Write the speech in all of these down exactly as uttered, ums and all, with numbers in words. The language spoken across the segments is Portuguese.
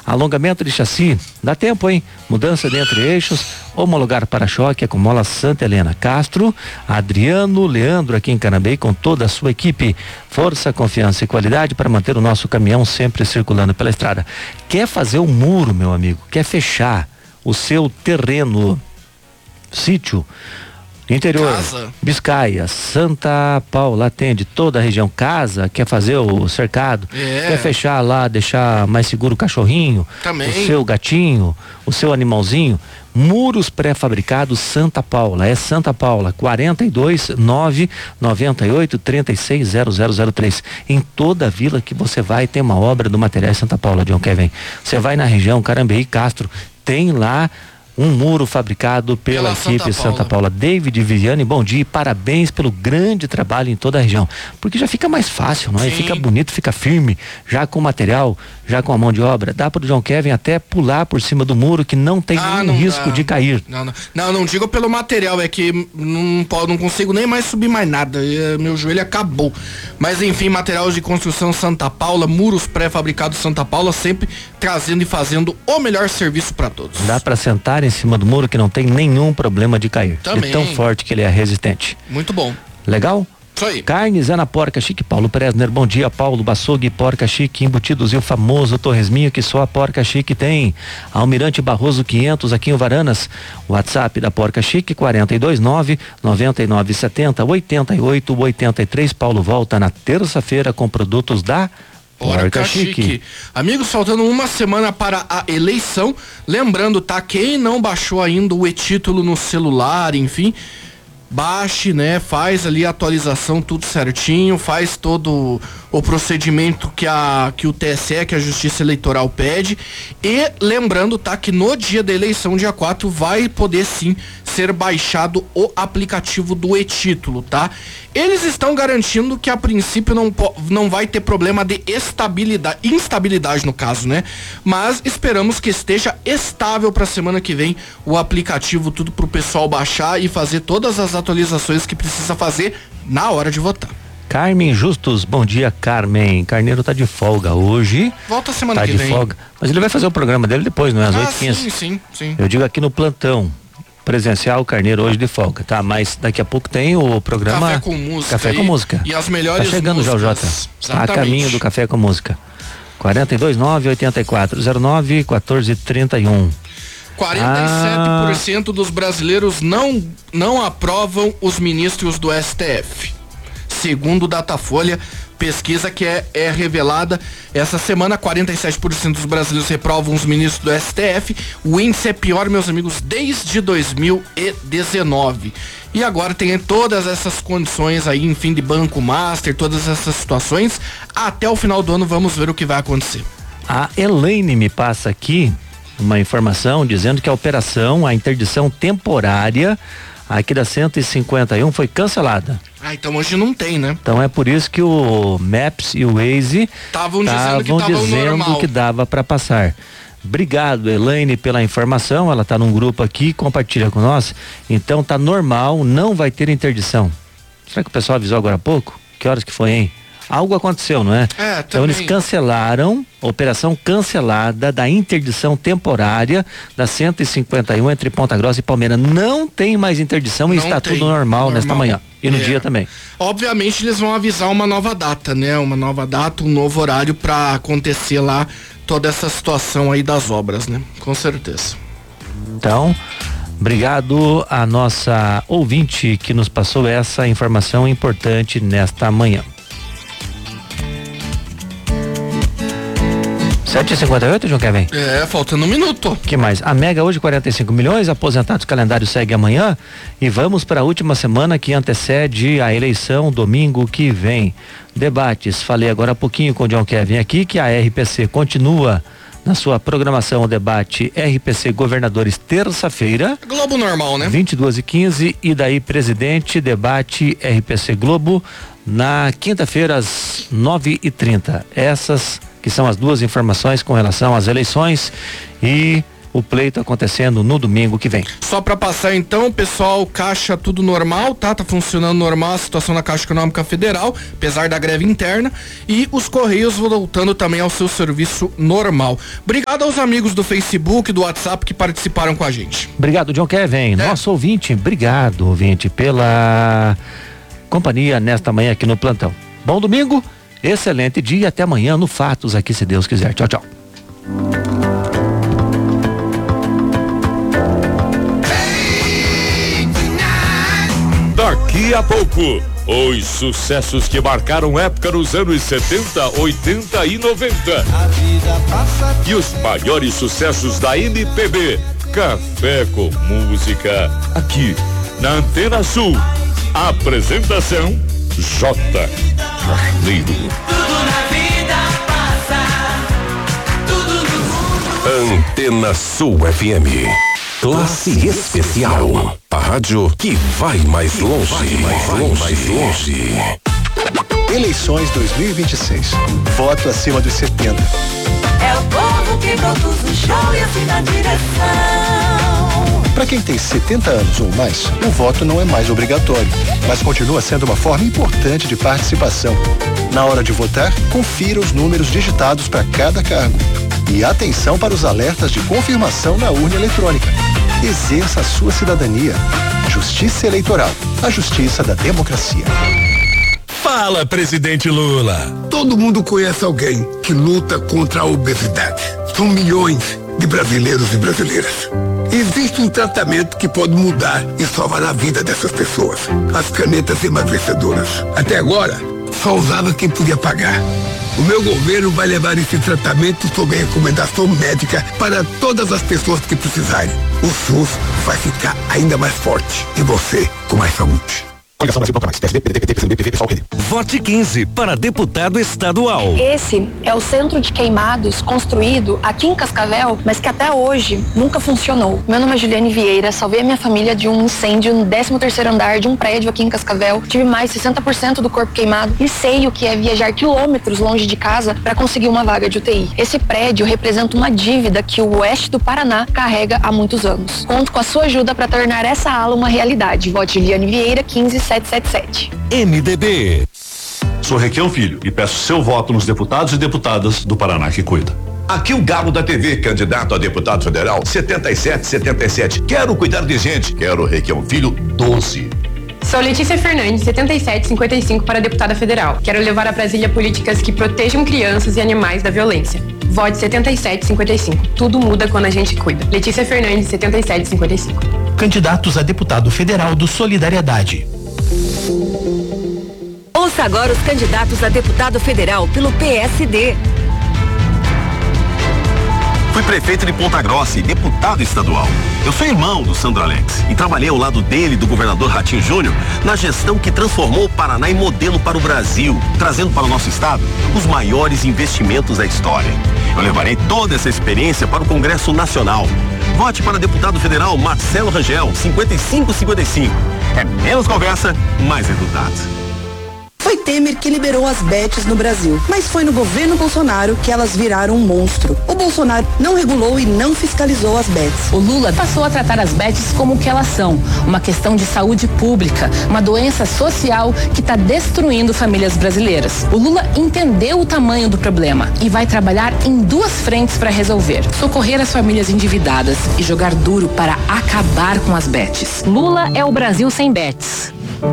Alongamento de chassi, dá tempo, hein? Mudança de entre eixos, homologar para-choque é com Mola Santa Helena. Castro, Adriano Leandro aqui em Canambei com toda a sua equipe. Força, confiança e qualidade para manter o nosso caminhão sempre circulando pela estrada. Quer fazer um muro, meu amigo? Quer fechar o seu terreno, sítio, interior, casa. Biscaia, Santa Paula, atende toda a região. Casa, quer fazer o cercado, é. Quer fechar lá, deixar mais seguro o cachorrinho, também. O seu gatinho, o seu animalzinho. Muros pré-fabricados Santa Paula, é Santa Paula, quarenta e dois, nove, noventa e oito, trinta e seis, zero zero zero três. Em toda a vila que você vai tem uma obra do Materiais Santa Paula, John Kevin. Você vai na região Carambeí, Castro, tem lá um muro fabricado pela, pela equipe Santa Paula. Santa Paula. David Viviane, bom dia e parabéns pelo grande trabalho em toda a região, porque já fica mais fácil, não é? Sim. Fica bonito, fica firme, já com o material, já com a mão de obra. Dá para o John Kevin até pular por cima do muro que não tem ah, nenhum não risco dá. de cair. Não, não, não, não digo pelo material, é que não, não consigo nem mais subir mais nada, meu joelho acabou. Mas enfim, materiais de construção Santa Paula, muros pré-fabricados Santa Paula, sempre trazendo e fazendo o melhor serviço para todos. Dá para sentar em cima do muro que não tem nenhum problema de cair. Também. De tão forte que ele é resistente. Muito bom. Legal? Isso aí. Carnes é na Porca Chique, Paulo Presner, bom dia. Paulo Baçogue, Porca Chique, embutidos e o famoso torresminho que só a Porca Chique tem. Almirante Barroso quinhentos aqui em Varanas. WhatsApp da Porca Chique, quarenta e dois, nove, noventa e nove, setenta, oitenta e oito, oitenta e três. Paulo volta na terça-feira com produtos da Porca Chique. Chique. Amigos, faltando uma semana para a eleição, lembrando, tá? Quem não baixou ainda o e-título no celular, enfim, baixe, né? Faz ali a atualização tudo certinho, faz todo o procedimento que a que o T S E, que a Justiça Eleitoral pede, e lembrando, tá, que no dia da eleição, dia quatro, vai poder sim ser baixado o aplicativo do e-título, tá? Eles estão garantindo que a princípio não, não vai ter problema de estabilidade, instabilidade no caso, né? Mas esperamos que esteja estável para semana que vem o aplicativo, tudo pro pessoal baixar e fazer todas as atualizações que precisa fazer na hora de votar. Carmen Justus, bom dia, Carmen. Carneiro tá de folga hoje. Volta semana tá que de vem. folga. Mas ele vai fazer o programa dele depois, não é? Às ah, oito e quinze. Sim, sim, sim. Eu digo aqui no plantão. Presencial, Carneiro hoje de folga, tá? Mas daqui a pouco tem o programa Café com Música. Café e, com Música. E as melhores tá chegando músicas. já o Jota. Exatamente. A caminho do Café com Música. quarenta e dois, nove, oitenta e quatro, zero nove, quatorze, trinta e um. quarenta e sete por cento ah. dos brasileiros não, não aprovam os ministros do S T F. Segundo o Datafolha, pesquisa que é, é revelada essa semana, quarenta e sete por cento dos brasileiros reprovam os ministros do S T F. O índice é pior, meus amigos, desde dois mil e dezenove. E agora tem todas essas condições aí, enfim, de Banco Master, todas essas situações. Até o final do ano vamos ver o que vai acontecer. A Elaine me passa aqui uma informação dizendo que a operação, a interdição temporária aqui da cento e cinquenta e um foi cancelada. Ah, então hoje não tem, né? Então é por isso que o Maps e o Waze estavam dizendo que tava dizendo normal. que dava para passar. Obrigado, Elaine, pela informação. Ela tá num grupo aqui, compartilha com nós. Então tá normal, não vai ter interdição. Será que o pessoal avisou agora há pouco? Que horas que foi, hein? Algo aconteceu, não é? É, então eles cancelaram, operação cancelada da interdição temporária da cento e cinquenta e um entre Ponta Grossa e Palmeira. Não tem mais interdição e está tudo normal, normal nesta manhã. E no é. dia também. Obviamente eles vão avisar uma nova data, né? Uma nova data, um novo horário para acontecer lá toda essa situação aí das obras, né? Com certeza. Então, obrigado a nossa ouvinte que nos passou essa informação importante nesta manhã. sete e cinquenta e oito, João Kevin? É, faltando um minuto. Que mais? A Mega hoje quarenta e cinco milhões, aposentados, calendário segue amanhã e vamos para a última semana que antecede a eleição, domingo que vem. Debates, falei agora há pouquinho com o John Kevin aqui que a R P C continua na sua programação o debate R P C Governadores terça-feira. Globo normal, né? vinte e duas e quinze e daí presidente, debate R P C Globo na quinta-feira às nove e trinta. Essas que são as duas informações com relação às eleições e o pleito acontecendo no domingo que vem. Só para passar então, pessoal, Caixa tudo normal, tá? Tá funcionando normal a situação na Caixa Econômica Federal, apesar da greve interna, e os Correios voltando também ao seu serviço normal. Obrigado aos amigos do Facebook, do WhatsApp que participaram com a gente. Obrigado, John Kevin. É. Nosso ouvinte, obrigado, ouvinte, pela companhia nesta manhã aqui no plantão. Bom domingo, excelente dia, até amanhã no Fatos aqui, se Deus quiser. Tchau, tchau. Daqui a pouco, os sucessos que marcaram época nos anos setenta, oitenta e noventa. E os maiores sucessos da M P B. Café com música, aqui na Antena Sul. Apresentação J. Carneiro. Tudo na vida passa, tudo no mundo. Antena Sul F M. Classe especial. A rádio que vai mais longe. Vai mais longe. Mais longe. Eleições dois mil e vinte e seis. Voto acima dos setenta. É o povo que produz o show e assim na direção. Para quem tem setenta anos ou mais, o voto não é mais obrigatório, mas continua sendo uma forma importante de participação. Na hora de votar, confira os números digitados para cada cargo. E atenção para os alertas de confirmação na urna eletrônica. Exerça a sua cidadania. Justiça Eleitoral, a justiça da democracia. Fala, presidente Lula. Todo mundo conhece alguém que luta contra a obesidade. São milhões de brasileiros e brasileiras. Existe um tratamento que pode mudar e salvar a vida dessas pessoas. As canetas emagrecedoras. Até agora, só usava quem podia pagar. O meu governo vai levar esse tratamento sob recomendação médica para todas as pessoas que precisarem. O SUS vai ficar ainda mais forte e você com mais saúde. Coligação Brasil Toca Mais. P S D, P D T, P C M B, P V, Pessoal, P D. Vote quinze para deputado estadual. Esse é o centro de queimados construído aqui em Cascavel, mas que até hoje nunca funcionou. Meu nome é Juliane Vieira, salvei a minha família de um incêndio no décimo terceiro andar de um prédio aqui em Cascavel. Tive mais de sessenta por cento do corpo queimado e sei o que é viajar quilômetros longe de casa para conseguir uma vaga de U T I. Esse prédio representa uma dívida que o oeste do Paraná carrega há muitos anos. Conto com a sua ajuda para tornar essa ala uma realidade. Vote Juliane Vieira, quinze sete sete sete. M D B. Sou Requião Filho e peço seu voto nos deputados e deputadas do Paraná que cuida. Aqui o Galo da T V, candidato a deputado federal, setenta e sete setenta e sete. Quero cuidar de gente. Quero Requião Filho, doze. Sou Letícia Fernandes, setenta e sete cinquenta e cinco para deputada federal. Quero levar a Brasília políticas que protejam crianças e animais da violência. Vote setenta e sete cinquenta e cinco. Tudo muda quando a gente cuida. Letícia Fernandes, setenta e sete cinquenta e cinco. Candidatos a deputado federal do Solidariedade. Ouça agora os candidatos a deputado federal pelo P S D. Fui prefeito de Ponta Grossa e deputado estadual. Eu sou irmão do Sandro Alex e trabalhei ao lado dele e do governador Ratinho Júnior na gestão que transformou o Paraná em modelo para o Brasil, trazendo para o nosso estado os maiores investimentos da história. Eu levarei toda essa experiência para o Congresso Nacional. Vote para deputado federal Marcelo Rangel, cinquenta e cinco cinquenta e cinco. É menos conversa, mais resultado. Foi Temer que liberou as bets no Brasil, mas foi no governo Bolsonaro que elas viraram um monstro. O Bolsonaro não regulou e não fiscalizou as bets. O Lula passou a tratar as bets como o que elas são, uma questão de saúde pública, uma doença social que está destruindo famílias brasileiras. O Lula entendeu o tamanho do problema e vai trabalhar em duas frentes para resolver: socorrer as famílias endividadas e jogar duro para acabar com as bets. Lula é o Brasil sem bets.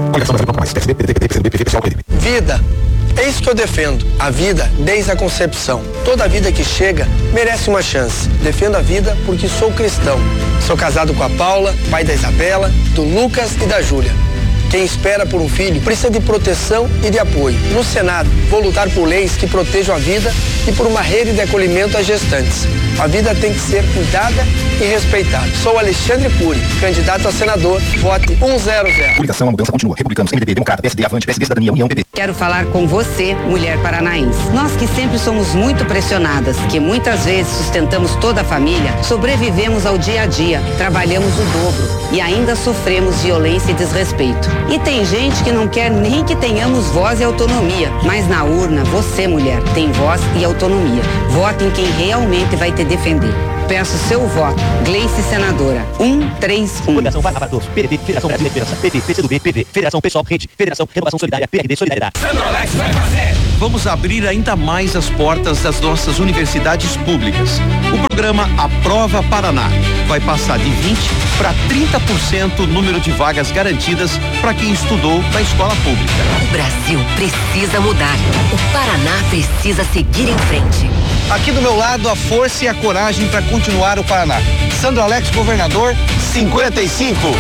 Vida, é isso que eu defendo. A vida desde a concepção. Toda vida que chega merece uma chance. Defendo a vida porque sou cristão. Sou casado com a Paula, pai da Isabela, do Lucas e da Júlia. Quem espera por um filho precisa de proteção e de apoio. No Senado, vou lutar por leis que protejam a vida e por uma rede de acolhimento às gestantes. A vida tem que ser cuidada e respeitada. Sou Alexandre Cury, candidato a senador. Vote cento. Coligação, a mudança continua. Republicanos, M D B, Democrata, P S D, Avante, P S D, Cidadania, União, P P. Quero falar com você, mulher paranaense. Nós que sempre somos muito pressionadas, que muitas vezes sustentamos toda a família, sobrevivemos ao dia a dia, trabalhamos o dobro e ainda sofremos violência e desrespeito. E tem gente que não quer nem que tenhamos voz e autonomia, mas na urna, você, mulher, tem voz e autonomia. Vote em quem realmente vai te defender. Peço seu voto. Gleice Senadora. um três um. Federação Vai para Todos. P D T, Federação Brasileira de Esperança. P T, P C do B, P V, Federação Pessoal Rede, Federação Renovação Solidária, P R D Solidariedade. Centro-Alex vai fazer. Vamos abrir ainda mais as portas das nossas universidades públicas. O programa Aprova Paraná vai passar de vinte para trinta por cento o número de vagas garantidas para quem estudou na escola pública. O Brasil precisa mudar. O Paraná precisa seguir em frente. Aqui do meu lado, a força e a coragem para continuar o Paraná. Sandro Alex, governador, cinquenta e cinco.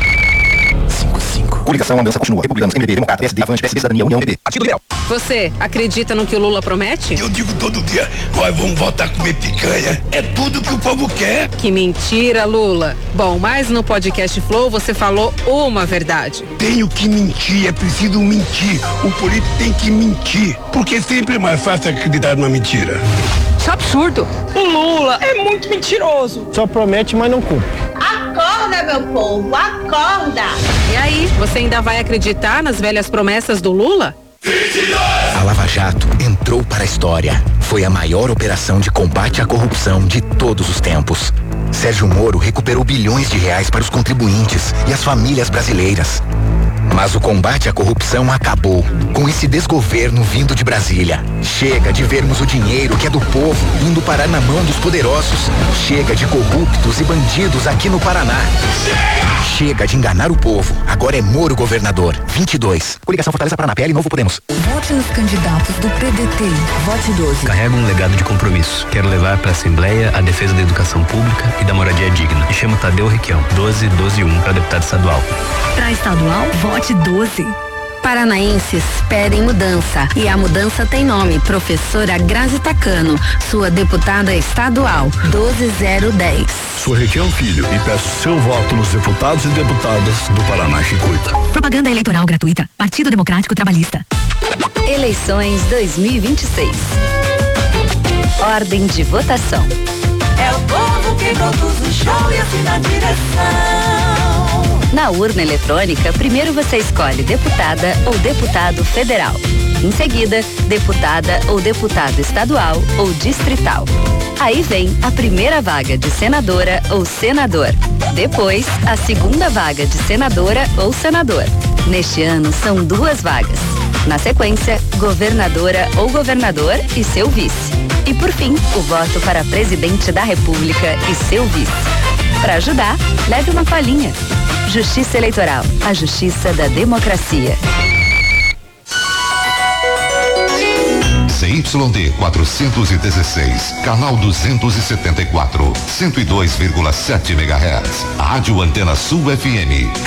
Coligação, a mudança continua. Republicanos, M D B, Democrata, P S D, Avante, P S D, Cidadania, União, M D B. Partido Liberal. Você acredita no que o Lula promete? Eu digo todo dia, nós vamos voltar a comer picanha. É tudo que o povo quer. Que mentira, Lula. Bom, mas no podcast Flow você falou uma verdade. Tenho que mentir, é preciso mentir. O político tem que mentir, porque sempre é mais fácil acreditar numa mentira. Isso é absurdo. O Lula é muito mentiroso. Só promete, mas não cumpre. Acorda, meu povo, acorda! E aí, você ainda vai acreditar nas velhas promessas do Lula? A Lava Jato entrou para a história. Foi a maior operação de combate à corrupção de todos os tempos. Sérgio Moro recuperou bilhões de reais para os contribuintes e as famílias brasileiras. Mas o combate à corrupção acabou com esse desgoverno vindo de Brasília. Chega de vermos o dinheiro que é do povo indo parar na mão dos poderosos. Chega de corruptos e bandidos aqui no Paraná. Chega! Chega de enganar o povo. Agora é Moro governador. vinte e dois. Coligação Fortaleza Paraná, P L Novo Podemos. Vote nos candidatos do P D T. Vote doze. Carrego um legado de compromisso. Quero levar para a Assembleia a defesa da educação pública e da moradia digna. E chamo Tadeu Requião. doze, doze, um para deputado estadual. Para estadual, vote doze. Paranaenses pedem mudança e a mudança tem nome, professora Grazi Tacano, sua deputada estadual, doze zero dez. Sou Requião Filho e peço seu voto nos deputados e deputadas do Paraná que cuida. Propaganda eleitoral gratuita, Partido Democrático Trabalhista. Eleições dois mil e vinte e seis. Ordem de votação. É o povo que produz o show e assina a direção. Na urna eletrônica, primeiro você escolhe deputada ou deputado federal. Em seguida, deputada ou deputado estadual ou distrital. Aí vem a primeira vaga de senadora ou senador. Depois, a segunda vaga de senadora ou senador. Neste ano, são duas vagas. Na sequência, governadora ou governador e seu vice. E por fim, o voto para presidente da República e seu vice. Para ajudar, leve uma colinha. Justiça Eleitoral, a justiça da democracia. C Y D quatrocentos e dezesseis, canal duzentos e setenta e quatro, cento e dois vírgula sete megahertz. Rádio Antena Sul F M.